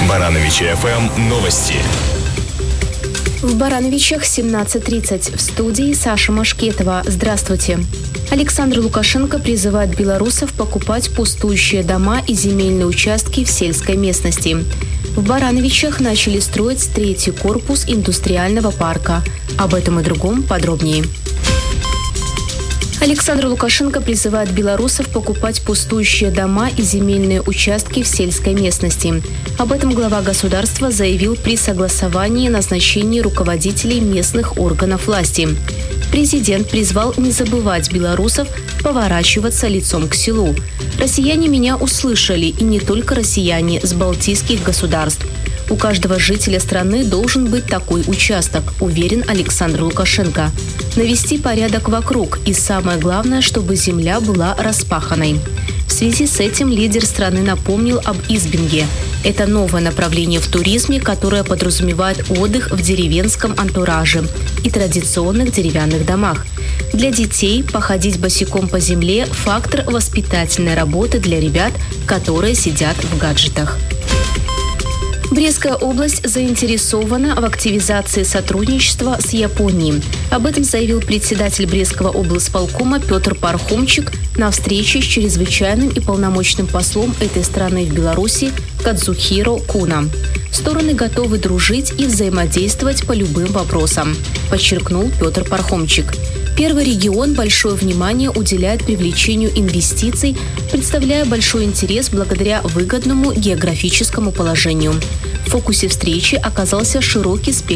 Барановичи ФМ новости. В Барановичах 17:30. В студии Саша Машкетова. Здравствуйте. Александр Лукашенко призывает белорусов покупать пустующие дома и земельные участки в сельской местности. В Барановичах начали строить третий корпус индустриального парка. Об этом и другом подробнее. Александр Лукашенко призывает белорусов покупать пустующие дома и земельные участки в сельской местности. Об этом глава государства заявил при согласовании назначения руководителей местных органов власти. Президент призвал не забывать белорусов поворачиваться лицом к селу. «Россияне меня услышали, и не только россияне с балтийских государств. У каждого жителя страны должен быть такой участок», уверен Александр Лукашенко. Навести порядок вокруг, и самое главное, чтобы земля была распаханной. В связи с этим лидер страны напомнил об избинге. Это новое направление в туризме, которое подразумевает отдых в деревенском антураже и традиционных деревянных домах. Для детей походить босиком по земле – фактор воспитательной работы для ребят, которые сидят в гаджетах. Брестская область заинтересована в активизации сотрудничества с Японией. Об этом заявил председатель Брестского облсполкома Петр Пархомчик на встрече с чрезвычайным и полномочным послом этой страны в Беларуси Кадзухиро Куна. Стороны готовы дружить и взаимодействовать по любым вопросам, подчеркнул Петр Пархомчик. Первый регион большое внимание уделяет привлечению инвестиций, представляя большой интерес благодаря выгодному географическому положению. В фокусе встречи оказался широкий спектр